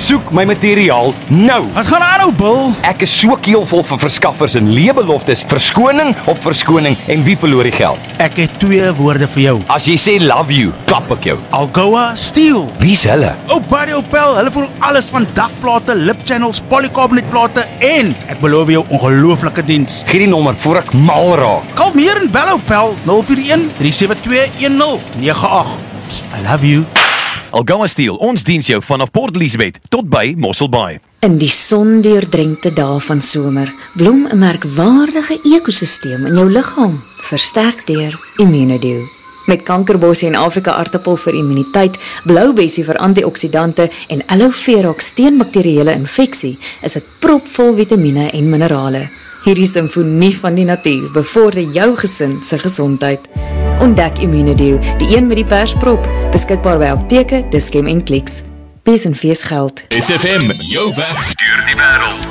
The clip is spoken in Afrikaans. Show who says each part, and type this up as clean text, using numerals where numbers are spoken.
Speaker 1: soek my materiaal nou.
Speaker 2: Wat gaan aan nou, Bill?
Speaker 1: Ek is so keelvol vir verskaffers en leebeloftes, verskoning op verskoning en wie verloor die geld?
Speaker 2: Ek het 2 woorde vir jou.
Speaker 1: As jy sê love you, klap ek jou.
Speaker 2: Algoa Steel.
Speaker 1: Wie's hulle?
Speaker 2: Oh, Buddy Opel, hulle voer alles van dakplate, lip channels, polycarbonate en ek beloof jou ongelooflike diens.
Speaker 1: Gee die nommer voor ek mal raak.
Speaker 2: Kalmeer en bel Opel 041 372 1098. Psst, I love you.
Speaker 3: Algoa Steel, ons diens jou vanaf Port Elizabeth tot by Mossel Bay.
Speaker 4: In die sondeurdrenkte dae van somer blom 'n merkwaardige ekosisteem in jou liggaam, versterk deur Immunodio. Met kankerbossie en Afrika aartappel vir immuniteit, bloubessie vir antioksidante en aloe vera teen bakterieële infeksie, is dit propvol vitamiene en minerale. Hierdie simfonie van die natuur bevorder jou gesin se gesondheid. Ontdek Immunodio, die een met die persprop, beskikbaar by apteke, Dischem en Clicks. Wees en fees geld.
Speaker 3: SFM, jou weg deur die wêreld.